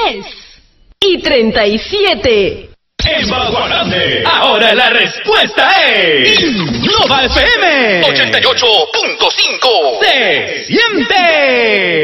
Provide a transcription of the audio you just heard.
10:37. En Bagua Grande, ahora la respuesta es Innova FM 88.5. Se siente.